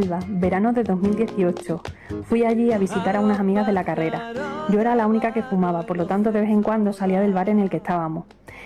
Alba, verano de 2018. Fui allí a visitar a unas amigas de la carrera. Yo era la única que fumaba, por lo tanto de vez en cuando salía del bar en el que estábamos.